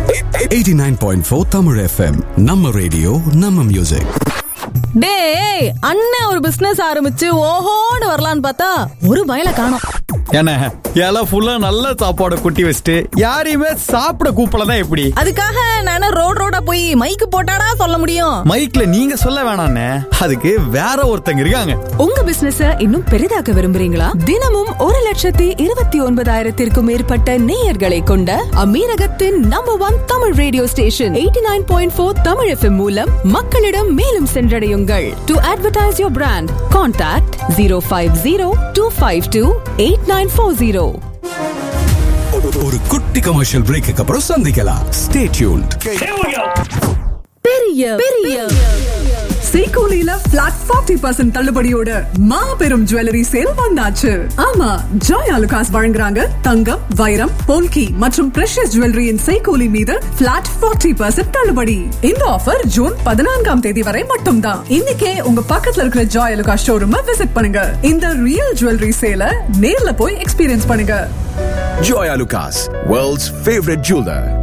89.4 Tamil FM. நம்ம radio நம்ம music. டேய், அண்ணன் ஒரு பிசினஸ் ஆரம்பிச்சு ஓஹோன்னு வரலான்னு பார்த்தா ஒரு பயல காணோம். என்ன எல்லாம் ஃபுல்லா நல்ல சாப்பாடு குட்டி வச்சுட்டு யாரையுமே சாப்பிட கூப்பிடல எப்படி? அதுக்காக நான் ரோடா போய் மைக்கு போட்டாடா சொல்ல முடியும்? மைக்ல நீங்க சொல்ல வேணாண்ணே, அதுக்கு வேற ஒருத்தங்க இருக்காங்க. உங்க பிசினஸ இன்னும் பெரிதாக்க விரும்புறீங்களா? தினமும் 1,29,000 மேற்பட்ட நேயர்களை கொண்ட அமீரகத்தின் number 1 Tamil radio station 89.4 Tamil FM மூலம் மக்களிடம் மேலும் சென்றடையுங்கள். To advertise your brand, contact 050-252-8940. ஒரு குட்டி கமர்ஷியல் பிரேக்கு அப்புறம் சந்திக்கலாம். Stay tuned. பெரிய சீகோலில பிளாட் 40% தள்ளுபடியோட மாபெரும் ஜுவல்லரி சேல் வந்தாச்சு. ஆமா, ஜாய் ஆலுகாஸ் வழங்குறாங்க தங்கம், வைரம், போல்கி மற்றும் பிரஷியஸ் ஜுவல்லரியின் சீகோலி மீது பிளாட் 40% தள்ளுபடி. இந்த ஆஃபர் ஜூன் 14ஆம் தேதி வரை மட்டும்தான். இன்னைக்கே உங்க பக்கத்துல இருக்கிற ஜாய் ஆலுகாஸ் ஷோரூம் விசிட் பண்ணுங்க. இந்த ரியல் ஜுவல்லரி சேல நேர்ல போய் எக்ஸ்பீரியன்ஸ் பண்ணுங்க. Joy Alucas, world's favorite jeweler.